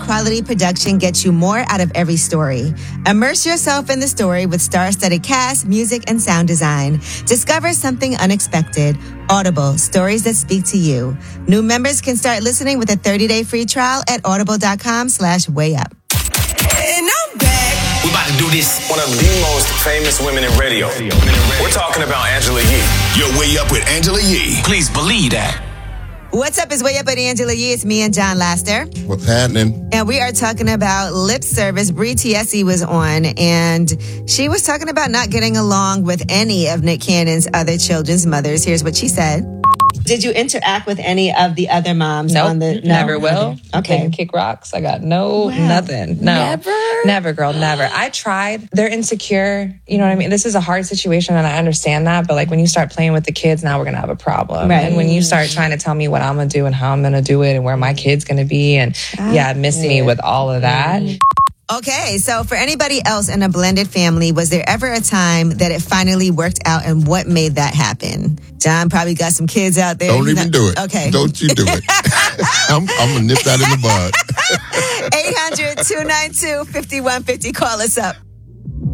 high-quality production gets you more out of every story. Immerse yourself in the story with star-studded cast, music, and sound design. Discover something unexpected. Audible, stories that speak to you. New members can start listening with a 30-day free trial at audible.com/wayup. And I'm back. We're about to do this. One of the most famous women in radio. We're talking about Angela Yee. You're Way Up with Angela Yee. Please believe that. What's up? It's Way Up with Angela Yee. It's me and John Laster. What's happening? And we are talking about lip service. Bree Tiesi was on, and she was talking about not getting along with any of Nick Cannon's other children's mothers. Here's what she said. Did you interact with any of the other moms? Nope, never will. Okay. Didn't kick rocks. I got nothing. No. Never, girl, never. I tried. They're insecure. You know what I mean? This is a hard situation, and I understand that. But like when you start playing with the kids, now we're going to have a problem. Right. And when you start trying to tell me what I'm going to do and how I'm going to do it and where my kid's going to be and miss me with all of that. Okay, so for anybody else in a blended family, was there ever a time that it finally worked out, and what made that happen? John probably got some kids out there. Don't even do it. Okay. Don't you do it. I'm going to nip that in the bud. 800-292-5150. Call us up.